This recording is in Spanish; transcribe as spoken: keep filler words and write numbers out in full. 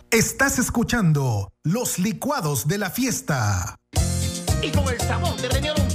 Estás escuchando Los Licuados de la Fiesta. Y con el sabor de René